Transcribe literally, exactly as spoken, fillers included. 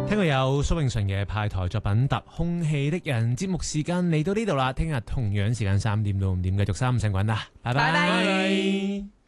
聽過有蘇永淳嘅派台作品《踏空氣的人》，節目時間嚟到呢度啦，聽日同樣時間三點到五點繼續三五成滾啦，拜拜。 拜拜。